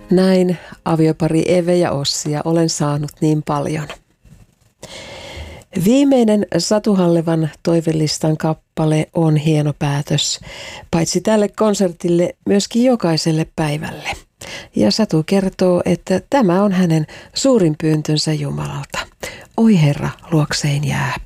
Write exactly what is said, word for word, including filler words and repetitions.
Näin aviopari Eve ja Ossi ja olen saanut niin paljon. Viimeinen Satu Hallevan toivelistan kappale on hieno päätös, paitsi tälle konsertille myöskin jokaiselle päivälle. Ja Satu kertoo, että tämä on hänen suurin pyyntönsä Jumalalta. Oi Herra, luokseen jää.